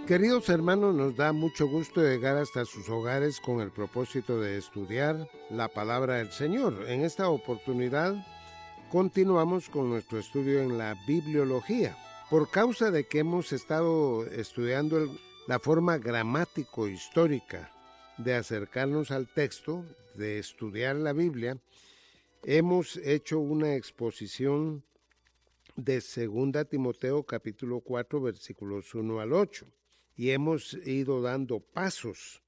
Queridos hermanos, nos da mucho gusto llegar hasta sus hogares con el propósito de estudiar la palabra del Señor. En esta oportunidad continuamos con nuestro estudio en la bibliología. Por causa de que hemos estado estudiando la forma gramático-histórica de acercarnos al texto, de estudiar la Biblia, hemos hecho una exposición de 2 Timoteo capítulo 4 versículos 1 al 8. Y hemos ido dando pasos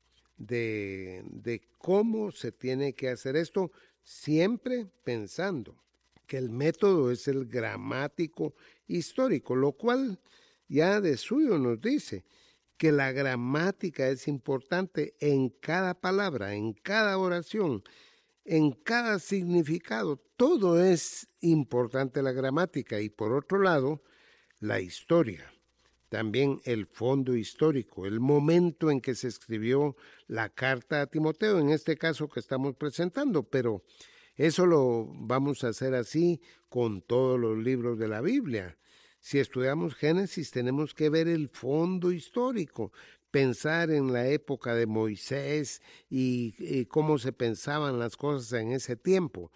de cómo se tiene que hacer esto, siempre pensando que el método es el gramático histórico, lo cual ya de suyo nos dice que la gramática es importante en cada palabra, en cada oración, en cada significado. Todo es importante la gramática y por otro lado, la historia. También el fondo histórico, el momento en que se escribió la carta a Timoteo, en este caso que estamos presentando, pero eso lo vamos a hacer así con todos los libros de la Biblia. Si estudiamos Génesis, tenemos que ver el fondo histórico, pensar en la época de Moisés y cómo se pensaban las cosas en ese tiempo,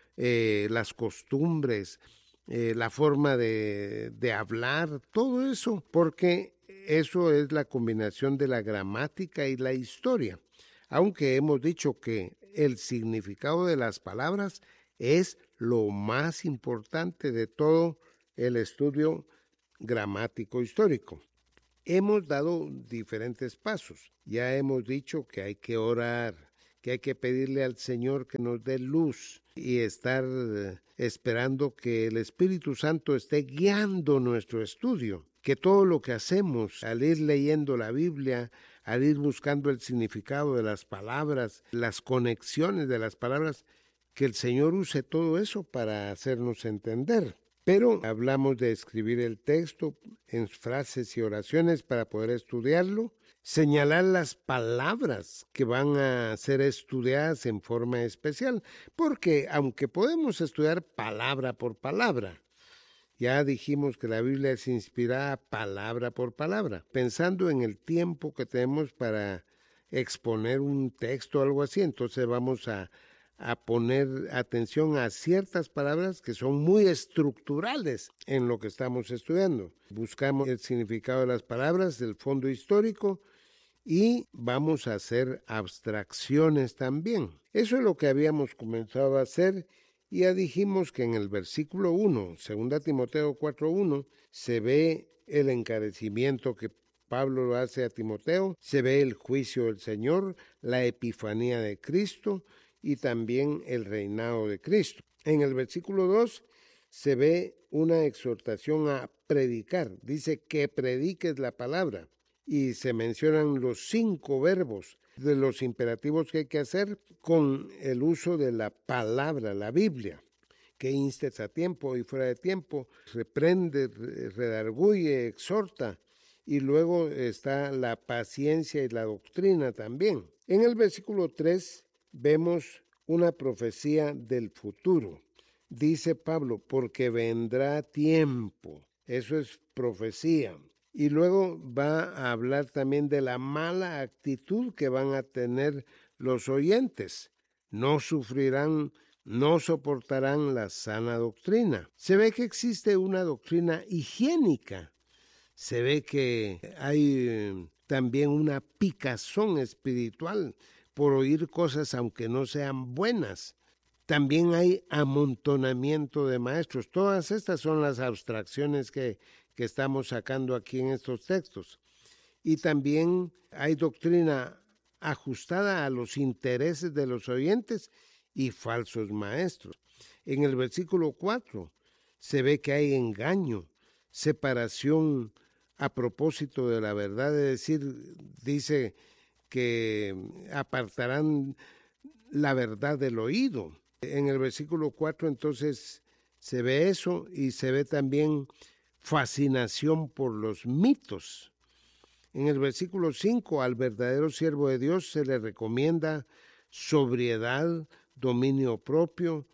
las costumbres, la forma de hablar, todo eso, porque eso es la combinación de la gramática y la historia. Aunque hemos dicho que el significado de las palabras es lo más importante de todo el estudio gramático histórico. Hemos dado diferentes pasos. Ya hemos dicho que hay que orar, que hay que pedirle al Señor que nos dé luz y estar esperando que el Espíritu Santo esté guiando nuestro estudio. Que todo lo que hacemos al ir leyendo la Biblia, al ir buscando el significado de las palabras, las conexiones de las palabras, que el Señor use todo eso para hacernos entender. Pero hablamos de escribir el texto en frases y oraciones para poder estudiarlo, señalar las palabras que van a ser estudiadas en forma especial, porque aunque podemos estudiar palabra por palabra, ya dijimos que la Biblia es inspirada palabra por palabra, pensando en el tiempo que tenemos para exponer un texto o algo así, entonces vamos a poner atención a ciertas palabras que son muy estructurales en lo que estamos estudiando. Buscamos el significado de las palabras, del fondo histórico y vamos a hacer abstracciones también. Eso es lo que habíamos comenzado a hacer y ya dijimos que en el versículo 1, 2 Timoteo 4:1, se ve el encarecimiento que Pablo lo hace a Timoteo, se ve el juicio del Señor, la epifanía de Cristo y también el reinado de Cristo. En el versículo 2 se ve una exhortación a predicar. Dice que prediques la palabra. Y se mencionan los 5 verbos de los imperativos que hay que hacer con el uso de la palabra, la Biblia. Que instes a tiempo y fuera de tiempo, reprende, redarguye, exhorta. Y luego está la paciencia y la doctrina también. En el versículo 3 vemos una profecía del futuro. Dice Pablo, porque vendrá tiempo. Eso es profecía. Y luego va a hablar también de la mala actitud que van a tener los oyentes. No sufrirán, no soportarán la sana doctrina. Se ve que existe una doctrina higiénica. Se ve que hay también una picazón espiritual por oír cosas aunque no sean buenas. También hay amontonamiento de maestros. Todas estas son las abstracciones que estamos sacando aquí en estos textos. Y también hay doctrina ajustada a los intereses de los oyentes y falsos maestros. En el versículo 4 se ve que hay engaño, separación a propósito de la verdad, es decir, dice que apartarán la verdad del oído. En el versículo 4 entonces se ve eso y se ve también fascinación por los mitos. En el versículo 5 al verdadero siervo de Dios se le recomienda sobriedad, dominio propio,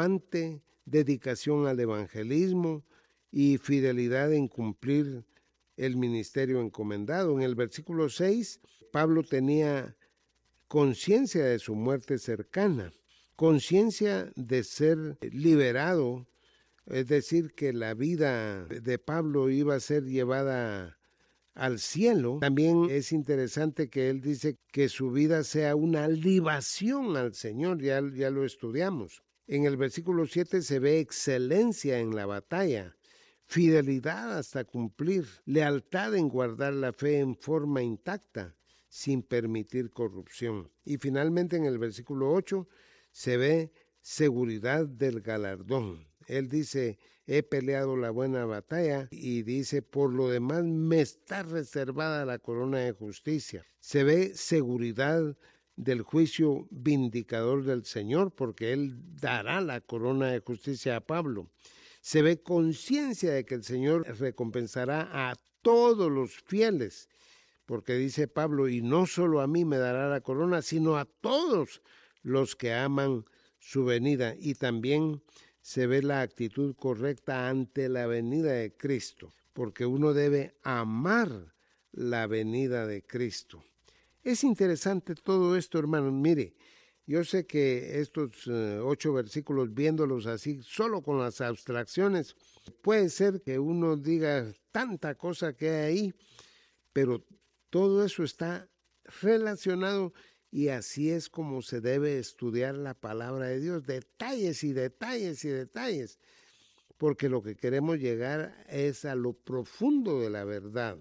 aguante, dedicación al evangelismo y fidelidad en cumplir el ministerio encomendado. En el versículo 6, Pablo tenía conciencia de su muerte cercana, conciencia de ser liberado, es decir, que la vida de Pablo iba a ser llevada al cielo. También es interesante que él dice que su vida sea una libación al Señor, ya lo estudiamos. En el versículo 7 se ve excelencia en la batalla, fidelidad hasta cumplir, lealtad en guardar la fe en forma intacta, sin permitir corrupción. Y finalmente en el versículo 8 se ve seguridad del galardón. Él dice, he peleado la buena batalla, y dice, por lo demás me está reservada la corona de justicia. Se ve seguridad del juicio vindicador del Señor, porque Él dará la corona de justicia a Pablo. Se ve conciencia de que el Señor recompensará a todos los fieles, porque dice Pablo, y no solo a mí me dará la corona, sino a todos los que aman su venida. Y también se ve la actitud correcta ante la venida de Cristo, porque uno debe amar la venida de Cristo. Es interesante todo esto, hermanos. Mire, yo sé que estos 8 versículos, viéndolos así, solo con las abstracciones, puede ser que uno diga tanta cosa que hay ahí, pero todo eso está relacionado, y así es como se debe estudiar la palabra de Dios, detalles y detalles y detalles, porque lo que queremos llegar es a lo profundo de la verdad.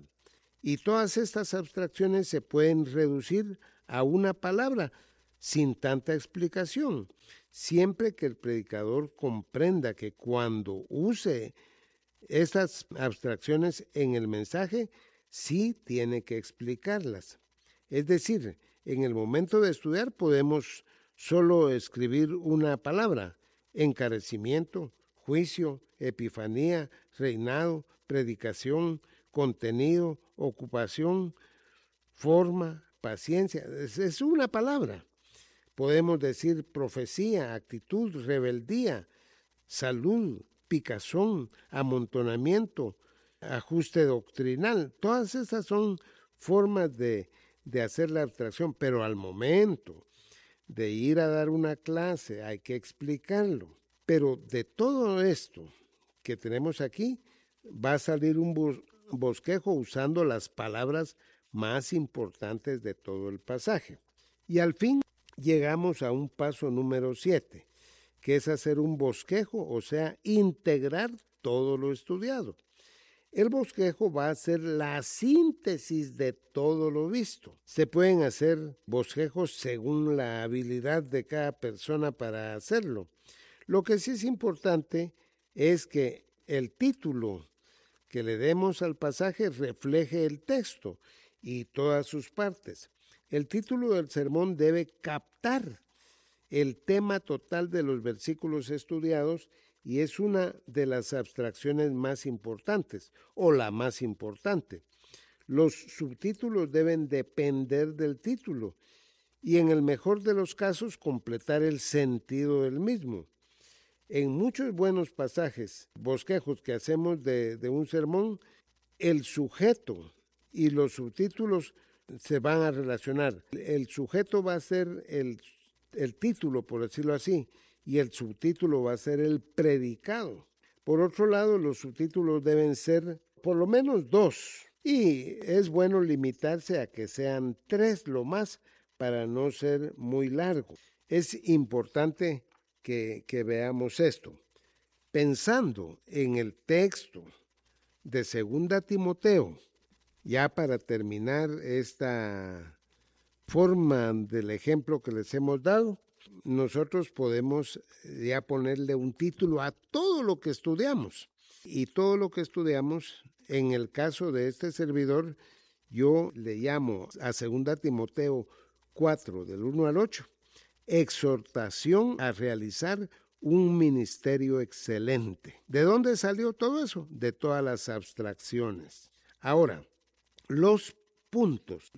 Y todas estas abstracciones se pueden reducir a una palabra sin tanta explicación, siempre que el predicador comprenda que cuando use estas abstracciones en el mensaje, sí tiene que explicarlas. Es decir, en el momento de estudiar podemos solo escribir una palabra: encarecimiento, juicio, epifanía, reinado, predicación, contenido, ocupación, forma, paciencia. Es una palabra. Podemos decir profecía, actitud, rebeldía, salud, picazón, amontonamiento, ajuste doctrinal. Todas esas son formas de hacer la abstracción, pero al momento de ir a dar una clase hay que explicarlo. Pero de todo esto que tenemos aquí, va a salir un bosquejo usando las palabras más importantes de todo el pasaje. Y al fin llegamos a un paso número 7, que es hacer un bosquejo, o sea, integrar todo lo estudiado. El bosquejo va a ser la síntesis de todo lo visto. Se pueden hacer bosquejos según la habilidad de cada persona para hacerlo. Lo que sí es importante es que el título que le demos al pasaje refleje el texto y todas sus partes. El título del sermón debe captar el tema total de los versículos estudiados, y es una de las abstracciones más importantes, o la más importante. Los subtítulos deben depender del título y, en el mejor de los casos, completar el sentido del mismo. En muchos buenos pasajes, bosquejos que hacemos de un sermón, el sujeto y los subtítulos se van a relacionar. El sujeto va a ser el título, por decirlo así, y el subtítulo va a ser el predicado. Por otro lado, los subtítulos deben ser por lo menos 2, y es bueno limitarse a que sean 3 lo más, para no ser muy largo. Es importante que veamos esto. Pensando en el texto de 2 Timoteo, ya para terminar esta forma del ejemplo que les hemos dado, nosotros podemos ya ponerle un título a todo lo que estudiamos. Y todo lo que estudiamos, en el caso de este servidor, yo le llamo a 2 Timoteo 4, del 1 al 8, exhortación a realizar un ministerio excelente. ¿De dónde salió todo eso? De todas las abstracciones. Ahora, los puntos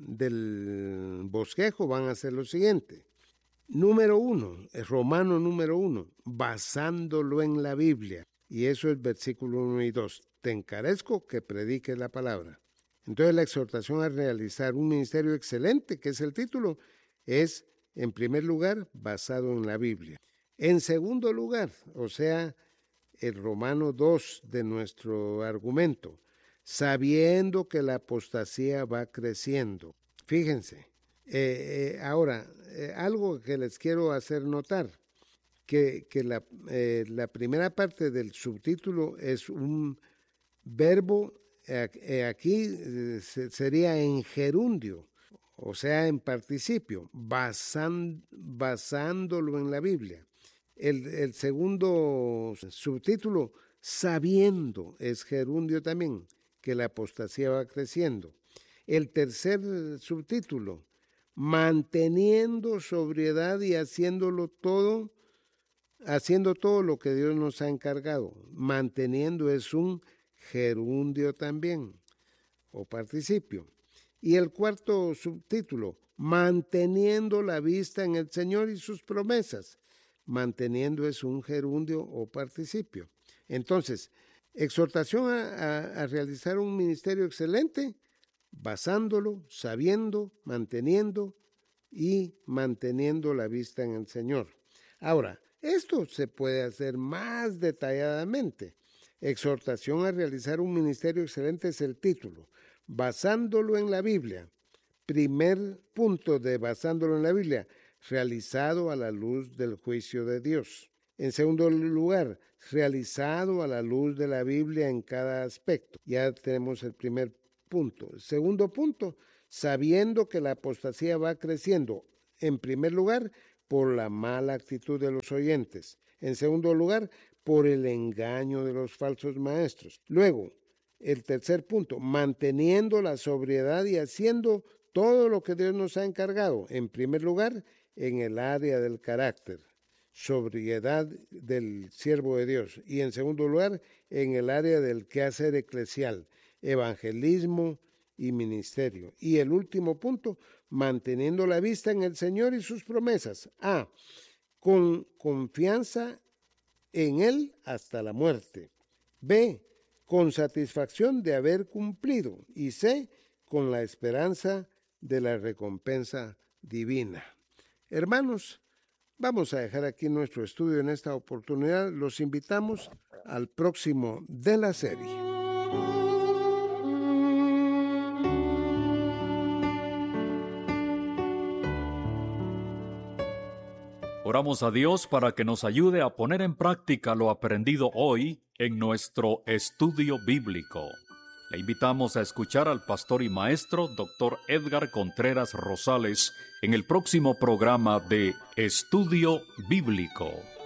del bosquejo van a ser los siguientes. Número 1, Romano número 1, basándolo en la Biblia. Y eso es versículo 1 y 2. Te encarezco que prediques la palabra. Entonces la exhortación a realizar un ministerio excelente, que es el título, es en primer lugar basado en la Biblia. En segundo lugar, o sea, el Romano 2 de nuestro argumento, sabiendo que la apostasía va creciendo. Fíjense, ahora, algo que les quiero hacer notar, que la primera parte del subtítulo es un verbo, aquí sería en gerundio, o sea, en participio, basándolo en la Biblia. El segundo subtítulo, sabiendo, es gerundio también, que la apostasía va creciendo. El tercer subtítulo, manteniendo sobriedad y haciendo todo lo que Dios nos ha encargado. Manteniendo es un gerundio también, o participio. Y el cuarto subtítulo, manteniendo la vista en el Señor y sus promesas. Manteniendo es un gerundio o participio. Entonces, exhortación a realizar un ministerio excelente, basándolo, sabiendo, manteniendo y manteniendo la vista en el Señor. Ahora, esto se puede hacer más detalladamente. Exhortación a realizar un ministerio excelente es el título, basándolo en la Biblia. Primer punto de basándolo en la Biblia, realizado a la luz del juicio de Dios. En segundo lugar, realizado a la luz de la Biblia en cada aspecto. Ya tenemos el primer punto. El segundo punto, sabiendo que la apostasía va creciendo. En primer lugar, por la mala actitud de los oyentes. En segundo lugar, por el engaño de los falsos maestros. Luego, el tercer punto, manteniendo la sobriedad y haciendo todo lo que Dios nos ha encargado. En primer lugar, en el área del carácter, sobriedad del siervo de Dios. Y en segundo lugar, en el área del quehacer eclesial, evangelismo y ministerio. Y el último punto, manteniendo la vista en el Señor y sus promesas. A, con confianza en Él hasta la muerte. B, con satisfacción de haber cumplido. Y C, con la esperanza de la recompensa divina. Hermanos, vamos a dejar aquí nuestro estudio en esta oportunidad. Los invitamos al próximo de la serie. Oramos a Dios para que nos ayude a poner en práctica lo aprendido hoy en nuestro estudio bíblico. Le invitamos a escuchar al pastor y maestro Dr. Edgar Contreras Rosales en el próximo programa de Estudio Bíblico.